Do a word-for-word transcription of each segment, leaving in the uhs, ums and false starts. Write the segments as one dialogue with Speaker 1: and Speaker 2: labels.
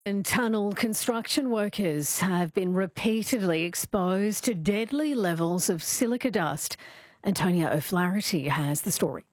Speaker 1: And tunnel construction workers have been repeatedly exposed to deadly levels of silica dust. Antonia O'Flaherty has the story.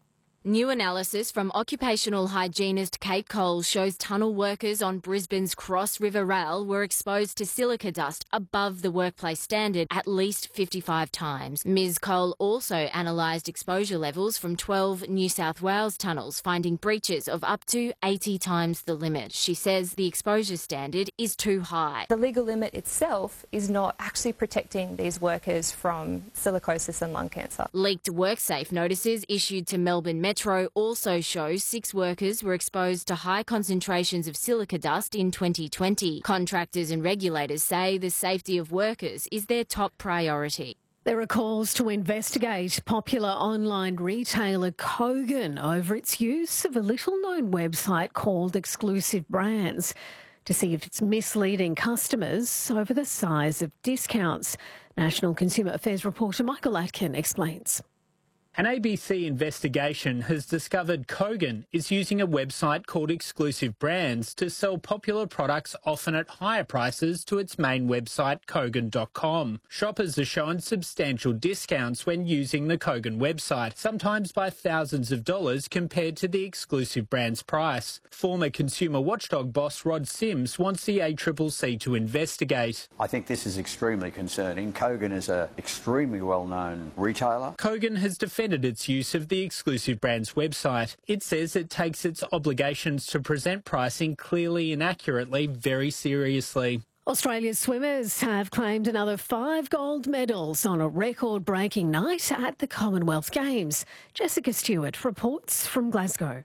Speaker 2: New analysis from occupational hygienist Kate Cole shows tunnel workers on Brisbane's Cross River Rail were exposed to silica dust above the workplace standard at least fifty-five times. Miz Cole also analysed exposure levels from twelve New South Wales tunnels, finding breaches of up to eighty times the limit. She says the exposure standard is too high.
Speaker 3: The legal limit itself is not actually protecting these workers from silicosis and lung cancer.
Speaker 2: Leaked WorkSafe notices issued to Melbourne Metro Metro also shows six workers were exposed to high concentrations of silica dust in twenty twenty. Contractors and regulators say the safety of workers is their top priority.
Speaker 1: There are calls to investigate popular online retailer Kogan over its use of a little-known website called Exclusive Brands to see if it's misleading customers over the size of discounts. National Consumer Affairs reporter Michael Atkin explains.
Speaker 4: An A B C investigation has discovered Kogan is using a website called Exclusive Brands to sell popular products often at higher prices to its main website, Kogan dot com. Shoppers are shown substantial discounts when using the Kogan website, sometimes by thousands of dollars compared to the Exclusive Brands price. Former consumer watchdog boss Rod Sims wants the A C C C to investigate.
Speaker 5: I think this is extremely concerning. Kogan is an extremely well-known retailer.
Speaker 4: Kogan has defended its use of the Exclusive Brands website. It says it takes its obligations to present pricing clearly and accurately very seriously.
Speaker 1: Australia's swimmers have claimed another five gold medals on a record-breaking night at the Commonwealth Games. Jessica Stewart reports from Glasgow.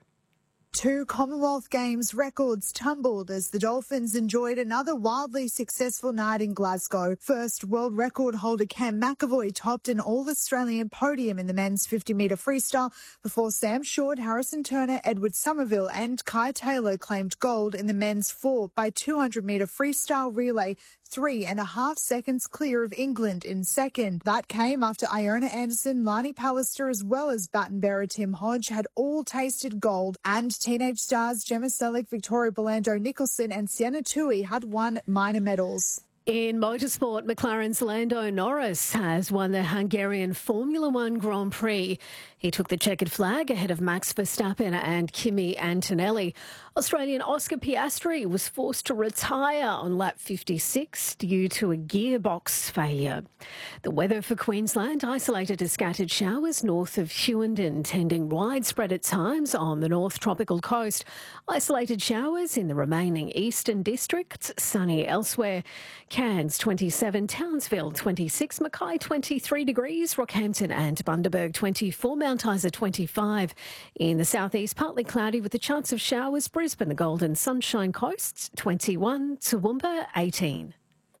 Speaker 6: Two Commonwealth Games records tumbled as the Dolphins enjoyed another wildly successful night in Glasgow. First, world record holder Cam McEvoy topped an all-Australian podium in the men's fifty metre freestyle before Sam Short, Harrison Turner, Edward Somerville and Kai Taylor claimed gold in the men's four by two hundred metre freestyle relay, three and a half seconds clear of England in second. That came after Iona Anderson, Lani Pallister as well as baton bearer Tim Hodge had all tasted gold, and teenage stars Gemma Selick, Victoria Belando Nicholson and Sienna Tui had won minor medals.
Speaker 1: In motorsport, McLaren's Lando Norris has won the Hungarian Formula One Grand Prix. He took the checkered flag ahead of Max Verstappen and Kimi Antonelli. Australian Oscar Piastri was forced to retire on lap fifty-six due to a gearbox failure. The weather for Queensland: isolated to scattered showers north of Hughenden, tending widespread at times on the north tropical coast. Isolated showers in the remaining eastern districts, sunny elsewhere. Cairns twenty-seven, Townsville twenty-six, Mackay twenty-three degrees, Rockhampton and Bundaberg twenty-four, Mount Isa twenty-five. In the southeast, partly cloudy with a chance of showers. Brisbane, the Golden Sunshine Coast twenty-one, Toowoomba eighteen.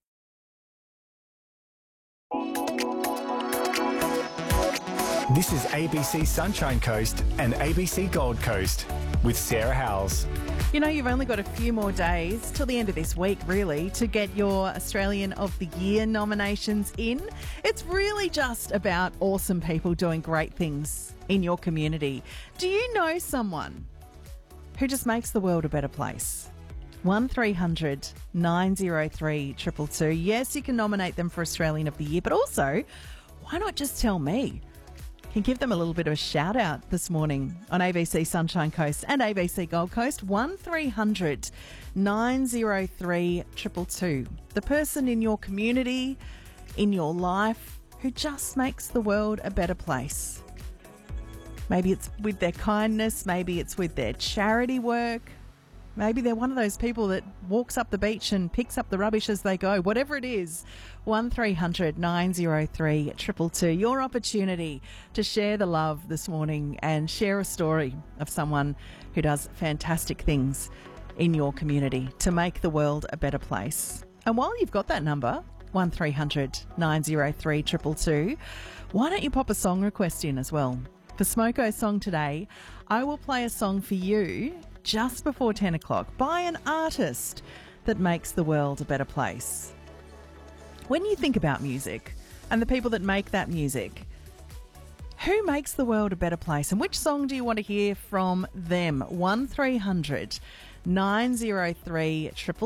Speaker 7: This is A B C Sunshine Coast and A B C Gold Coast with Sarah Howells.
Speaker 8: You know, you've only got a few more days till the end of this week, really, to get your Australian of the Year nominations in. It's really just about awesome people doing great things in your community. Do you know someone who just makes the world a better place? one three hundred nine oh three two two two. Yes, you can nominate them for Australian of the Year, but also, why not just tell me? Can give them a little bit of a shout out this morning on A B C Sunshine Coast and A B C Gold Coast. one three hundred nine oh three two two two. The person in your community, in your life, who just makes the world a better place. Maybe it's with their kindness, maybe it's with their charity work. Maybe they're one of those people that walks up the beach and picks up the rubbish as they go. Whatever it is, one three hundred nine oh three two two two. Your opportunity to share the love this morning and share a story of someone who does fantastic things in your community to make the world a better place. And while you've got that number, one three hundred nine oh three two two two, why don't you pop a song request in as well? For Smoko's song today, I will play a song for you just before ten o'clock by an artist that makes the world a better place. When you think about music and the people that make that music, who makes the world a better place and which song do you want to hear from them? one three hundred nine oh three two two two.